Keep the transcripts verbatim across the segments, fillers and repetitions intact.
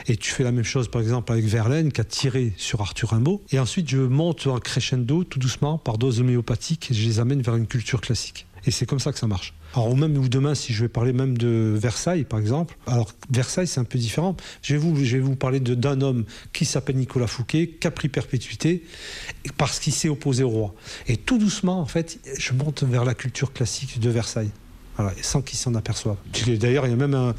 Et tu fais la même chose, par exemple, avec Verlaine, qui a tiré sur Arthur Rimbaud. Et ensuite, je monte en crescendo, tout doucement, par doses homéopathiques, et je les amène vers une culture classique. Et c'est comme ça que ça marche. Alors, ou même ou demain, si je vais parler même de Versailles, par exemple. Alors, Versailles, c'est un peu différent. Je vais vous, je vais vous parler de, d'un homme qui s'appelle Nicolas Fouquet, qui a pris perpétuité, parce qu'il s'est opposé au roi. Et tout doucement, en fait, je monte vers la culture classique de Versailles. Voilà, sans qu'ils s'en aperçoivent. D'ailleurs, il y a même un,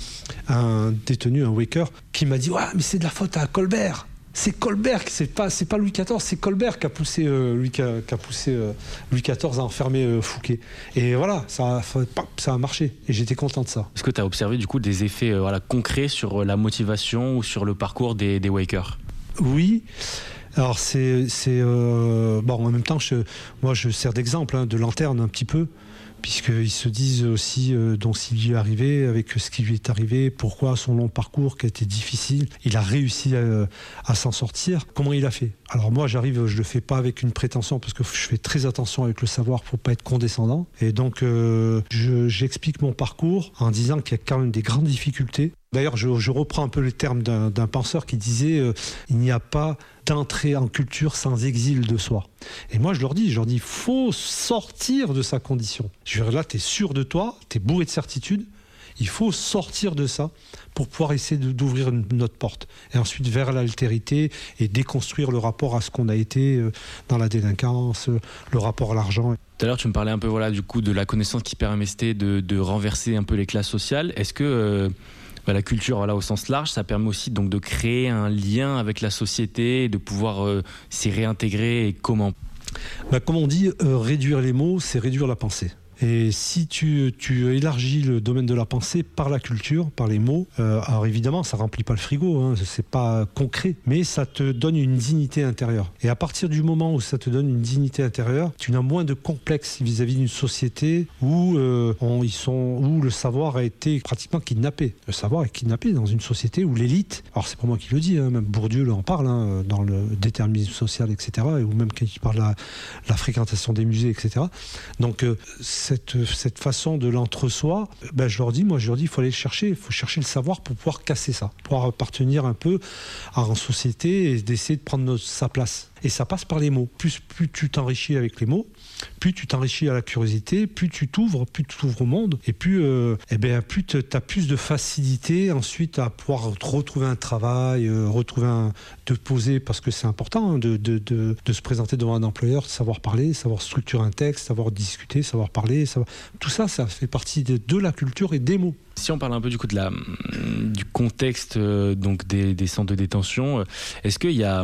un détenu, un waker, qui m'a dit « Ouais, mais c'est de la faute à Colbert !» C'est Colbert, c'est pas, c'est pas Louis quatorze, c'est Colbert qui a poussé, euh, Louis, qui a, qui a poussé euh, Louis quatorze à enfermer euh, Fouquet. Et voilà, ça a, ça a marché. Et j'étais content de ça. Est-ce que tu as observé du coup des effets euh, voilà, concrets sur la motivation ou sur le parcours des, des wakers ? Oui. Alors c'est, c'est euh, bon, en même temps, je, moi je sers d'exemple, hein, de lanterne un petit peu, puisqu'ils se disent aussi euh, donc s'il lui est arrivé, avec ce qui lui est arrivé, pourquoi son long parcours qui a été difficile, il a réussi à, à s'en sortir, comment il a fait. Alors moi j'arrive, je le fais pas avec une prétention, parce que je fais très attention avec le savoir pour pas être condescendant, et donc euh, je, j'explique mon parcours en disant qu'il y a quand même des grandes difficultés. D'ailleurs, je, je reprends un peu les termes d'un, d'un penseur qui disait euh, « Il n'y a pas d'entrée en culture sans exil de soi ». Et moi, je leur dis, je leur dis, faut sortir de sa condition. Je veux dire, là, t'es sûr de toi, t'es bourré de certitude, il faut sortir de ça pour pouvoir essayer de, d'ouvrir une, notre porte. Et ensuite, vers l'altérité et déconstruire le rapport à ce qu'on a été euh, dans la délinquance, euh, le rapport à l'argent. Tout à l'heure, tu me parlais un peu voilà, du coup, de la connaissance qui permettait de, de renverser un peu les classes sociales. Est-ce que... Euh la culture, voilà, au sens large, ça permet aussi donc de créer un lien avec la société, de pouvoir euh, s'y réintégrer. Et comment ? Bah, comme on dit, euh, réduire les mots, c'est réduire la pensée. Et si tu, tu élargis le domaine de la pensée par la culture, par les mots, euh, alors évidemment, ça remplit pas le frigo, hein, c'est pas concret, mais ça te donne une dignité intérieure. Et à partir du moment où ça te donne une dignité intérieure, tu n'as moins de complexe vis-à-vis d'une société où, euh, on, ils sont, où le savoir a été pratiquement kidnappé. Le savoir est kidnappé dans une société où l'élite, alors c'est pas moi qui le dis, hein, même Bourdieu en parle, hein, dans le déterminisme social, et cetera, ou même quand il parle de la, la fréquentation des musées, et cetera. Donc, euh, Cette, cette façon de l'entre-soi, ben je leur dis, moi je leur dis, il faut aller le chercher, il faut chercher le savoir pour pouvoir casser ça, pour pouvoir appartenir un peu à une société et d'essayer de prendre notre, sa place. Et ça passe par les mots. Plus, plus tu t'enrichis avec les mots, plus tu t'enrichis à la curiosité, plus tu t'ouvres, plus tu t'ouvres au monde, et plus, euh, eh ben, plus tu as plus de facilité ensuite à pouvoir retrouver un travail, euh, retrouver un, de poser, parce que c'est important hein, de, de, de, de se présenter devant un employeur, de savoir parler, savoir structurer un texte, savoir discuter, savoir parler, savoir... tout ça, ça fait partie de, de la culture et des mots. Si on parle un peu du coup de la, du contexte euh, donc des, des centres de détention, est-ce qu'il y a,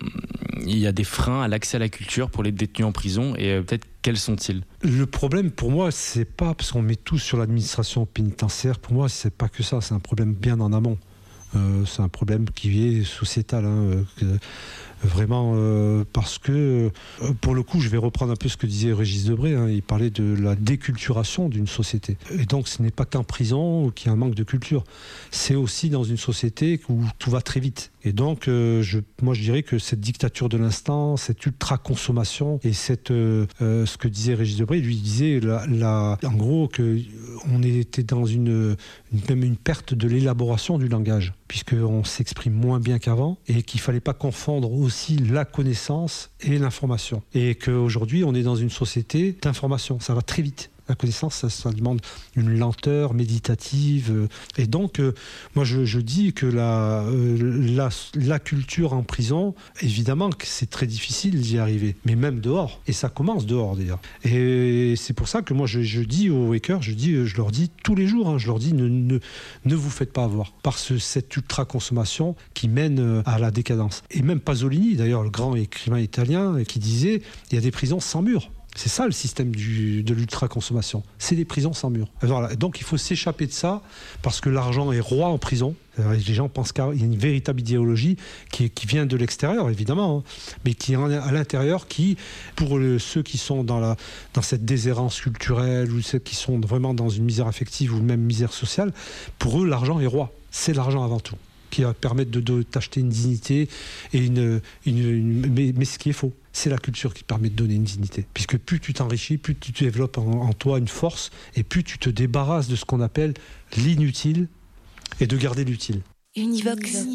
il y a des freins à l'accès à la culture pour les détenus en prison et euh, peut-être quels sont-ils ? Le problème pour moi, c'est pas parce qu'on met tout sur l'administration pénitentiaire. Pour moi, c'est pas que ça. C'est un problème bien en amont. Euh, c'est un problème qui est sociétal. Hein, euh, Vraiment, euh, parce que, euh, pour le coup, je vais reprendre un peu ce que disait Régis Debray, hein, il parlait de la déculturation d'une société. Et donc, ce n'est pas qu'en prison qu'il y a un manque de culture. C'est aussi dans une société où tout va très vite. Et donc, euh, je, moi, je dirais que cette dictature de l'instant, cette ultra-consommation et cette, euh, euh, ce que disait Régis Debray, lui disait, la, la, en gros, qu'on était dans une, une, même une perte de l'élaboration du langage, puisqu'on s'exprime moins bien qu'avant et qu'il ne fallait pas confondre aussi la connaissance et l'information. Et qu'aujourd'hui, on est dans une société d'information. Ça va très vite. La connaissance, ça, ça demande une lenteur méditative. Et donc, euh, moi, je, je dis que la, euh, la, la culture en prison, évidemment que c'est très difficile d'y arriver, mais même dehors. Et ça commence dehors, d'ailleurs. Et c'est pour ça que moi, je, je dis aux wakers, je, dis, je leur dis tous les jours, hein, je leur dis, ne, ne, ne vous faites pas avoir par ce, cette ultra-consommation qui mène à la décadence. Et même Pasolini, d'ailleurs, le grand écrivain italien, qui disait, il y a des prisons sans murs. C'est ça le système du, de l'ultra-consommation. C'est des prisons sans murs. Voilà. Donc il faut s'échapper de ça parce que l'argent est roi en prison. Les gens pensent qu'il y a une véritable idéologie qui, qui vient de l'extérieur, évidemment, hein, mais qui est à l'intérieur, qui, pour le, ceux qui sont dans, la, dans cette déshérence culturelle ou ceux qui sont vraiment dans une misère affective ou même misère sociale, pour eux, l'argent est roi. C'est l'argent avant tout, qui va permettre de, de t'acheter une dignité, et une, une, une, mais, mais ce qui est faux. C'est la culture qui permet de donner une dignité. Puisque plus tu t'enrichis, plus tu développes en, en toi une force, et plus tu te débarrasses de ce qu'on appelle l'inutile, et de garder l'utile. Univox.